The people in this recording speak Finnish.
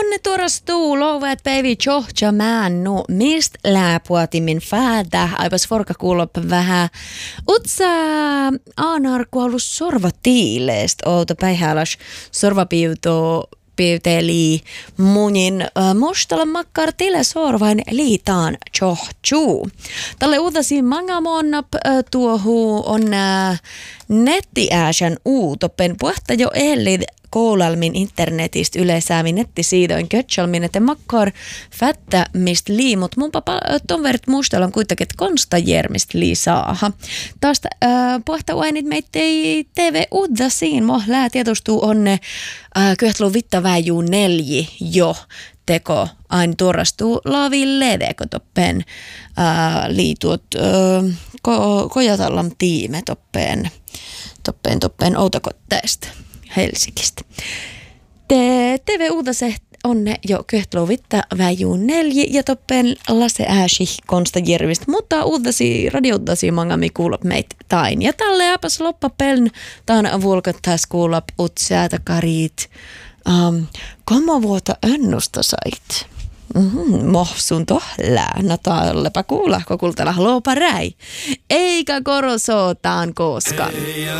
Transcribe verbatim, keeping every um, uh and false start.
Onne tuorastuu louvat päivi johja männu, mist läpuatimin fäätä, aipas forka kuulop vähän. Utsa aanar kuollut sorvatiileest, outo päihäläs sorvapiuto piuteli munin äh, mustalla makkar tile sorvain liitaan johjuu. Tälle uutasi mangamonnap äh, tuohu on äh, nettiääsän uutoppen puhta jo ehlit koulalmin internetistä yleisäämin nettisiidoin kötsalmin, että makkar fättä mistä lii, mutta mun papa tonverit mustalla on kuitenkin, että konstajermistä lii saaha. Taas äh, puhta uenit meitä ei T V uudasiin, mo lää tietostuu onne äh, kyhtlu vittaväjuu nelji jo teko aina tuorastuu laaviin leveko toppen äh, liituot äh, ko, kojatallam tiime toppen toppen toppen outakotteesta Helsingistä. T V-uutaset on jo köhtlovitta väjuun neljä ja toppen Lasse Ääsi Konstajärvistä, mutta uutasi, radiouutasi mangami kuulop meitä tain. Ja tälle äpäs loppapeln taan vulkattais kuulop utseata karit. Um, Kama vuota ennusta sait. Mm-hmm, mohsun tohlää. No tallepa kuulla, kun kultella loopa räi. Eikä korosootaan koskaan.